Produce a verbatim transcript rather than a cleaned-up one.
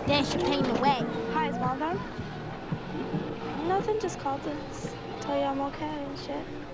Dance your pain away. Hi, is Mom down? Nothing, just called to s- tell you I'm okay and shit.